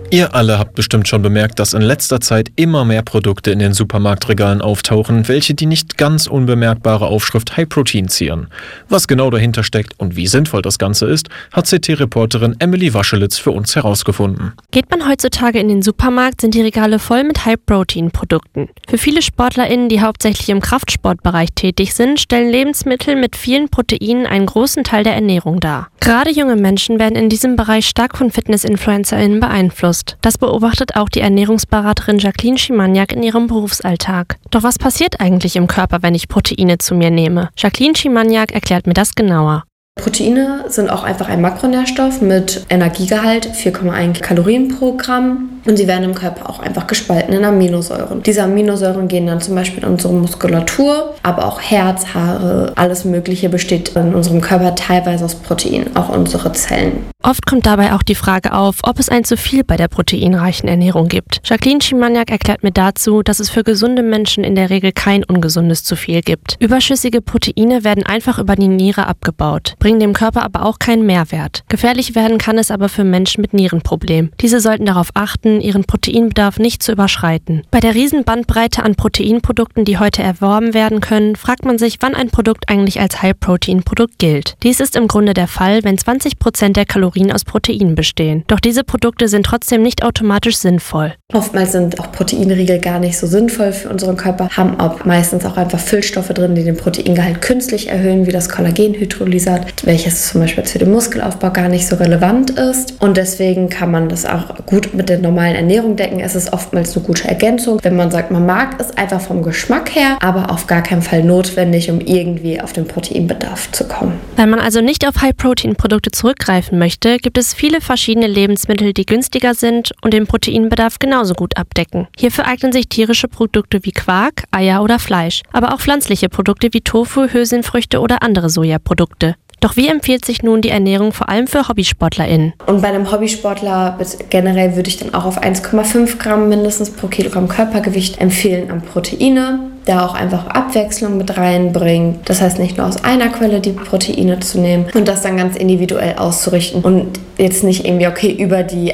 Ihr alle habt bestimmt schon bemerkt, dass in letzter Zeit immer mehr Produkte in den Supermarktregalen auftauchen, welche die nicht ganz unbemerkbare Aufschrift High Protein zieren. Was genau dahinter steckt und wie sinnvoll das Ganze ist, hat CT-Reporterin Emily Waschelitz für uns herausgefunden. Geht man heutzutage in den Supermarkt, sind die Regale voll mit High-Protein-Produkten. Für viele SportlerInnen, die hauptsächlich im Kraftsportbereich tätig sind, stellen Lebensmittel mit vielen Proteinen einen großen Teil der Ernährung dar. Gerade junge Menschen werden in diesem Bereich stark von Fitness-InfluencerInnen beeinflusst. Das beobachtet auch die Ernährungsberaterin Jacqueline Schimaniak in ihrem Berufsalltag. Doch was passiert eigentlich im Körper, wenn ich Proteine zu mir nehme? Jacqueline Schimaniak erklärt mir das genauer. Proteine sind auch einfach ein Makronährstoff mit Energiegehalt 4,1 Kalorien pro Gramm und sie werden im Körper auch einfach gespalten in Aminosäuren. Diese Aminosäuren gehen dann zum Beispiel in unsere Muskulatur, aber auch Herz, Haare, alles Mögliche besteht in unserem Körper teilweise aus Proteinen, auch unsere Zellen. Oft kommt dabei auch die Frage auf, ob es ein zu viel bei der proteinreichen Ernährung gibt. Jacqueline Schimaniak erklärt mir dazu, dass es für gesunde Menschen in der Regel kein ungesundes zu viel gibt. Überschüssige Proteine werden einfach über die Niere abgebaut, bringen dem Körper aber auch keinen Mehrwert. Gefährlich werden kann es aber für Menschen mit Nierenproblemen. Diese sollten darauf achten, ihren Proteinbedarf nicht zu überschreiten. Bei der riesen Bandbreite an Proteinprodukten, die heute erworben werden können, fragt man sich, wann ein Produkt eigentlich als High-Protein-Produkt gilt. Dies ist im Grunde der Fall, wenn 20% der Kalorien aus Proteinen bestehen. Doch diese Produkte sind trotzdem nicht automatisch sinnvoll. Oftmals sind auch Proteinriegel gar nicht so sinnvoll für unseren Körper, haben auch meistens auch einfach Füllstoffe drin, die den Proteingehalt künstlich erhöhen, wie das Kollagenhydrolysat, welches zum Beispiel für den Muskelaufbau gar nicht so relevant ist. Und deswegen kann man das auch gut mit der normalen Ernährung decken. Es ist oftmals eine gute Ergänzung, wenn man sagt, man mag es einfach vom Geschmack her, aber auf gar keinen Fall notwendig, um irgendwie auf den Proteinbedarf zu kommen. Wenn man also nicht auf High-Protein-Produkte zurückgreifen möchte, gibt es viele verschiedene Lebensmittel, die günstiger sind und den Proteinbedarf genauso gut abdecken. Hierfür eignen sich tierische Produkte wie Quark, Eier oder Fleisch, aber auch pflanzliche Produkte wie Tofu, Hülsenfrüchte oder andere Sojaprodukte. Doch wie empfiehlt sich nun die Ernährung vor allem für HobbysportlerInnen? Und bei einem Hobbysportler generell würde ich dann auch auf 1,5 Gramm mindestens pro Kilogramm Körpergewicht empfehlen an Proteine, da auch einfach Abwechslung mit reinbringen. Das heißt, nicht nur aus einer Quelle die Proteine zu nehmen und das dann ganz individuell auszurichten und jetzt nicht irgendwie, über die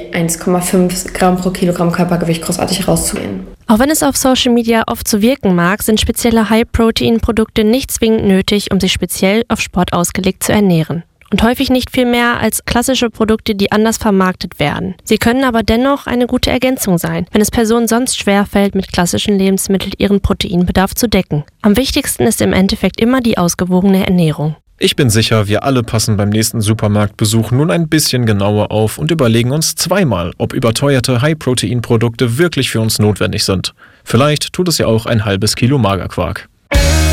1,5 Gramm pro Kilogramm Körpergewicht großartig rauszugehen. Auch wenn es auf Social Media oft so wirken mag, sind spezielle High-Protein-Produkte nicht zwingend nötig, um sich speziell auf Sport ausgelegt zu ernähren. Und häufig nicht viel mehr als klassische Produkte, die anders vermarktet werden. Sie können aber dennoch eine gute Ergänzung sein, wenn es Personen sonst schwerfällt, mit klassischen Lebensmitteln ihren Proteinbedarf zu decken. Am wichtigsten ist im Endeffekt immer die ausgewogene Ernährung. Ich bin sicher, wir alle passen beim nächsten Supermarktbesuch nun ein bisschen genauer auf und überlegen uns zweimal, ob überteuerte High-Protein-Produkte wirklich für uns notwendig sind. Vielleicht tut es ja auch ein halbes Kilo Magerquark.